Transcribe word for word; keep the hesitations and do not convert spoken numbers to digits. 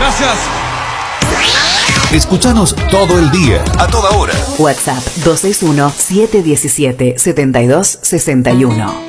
Gracias. Escúchanos todo el día, a toda hora. WhatsApp dos seis uno, siete uno siete, siete dos seis uno.